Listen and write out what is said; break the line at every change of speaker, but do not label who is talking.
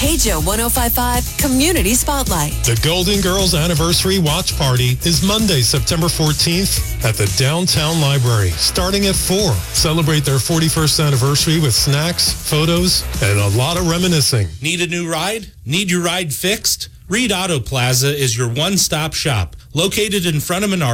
KJO 105.5 Community Spotlight.
The Golden Girls Anniversary Watch Party is Monday, September 14th at the Downtown Library, starting at 4. Celebrate their 41st anniversary with snacks, photos, and a lot of reminiscing.
Need a new ride? Need your ride fixed? Reed Auto Plaza is your one-stop shop, located in front of Menards.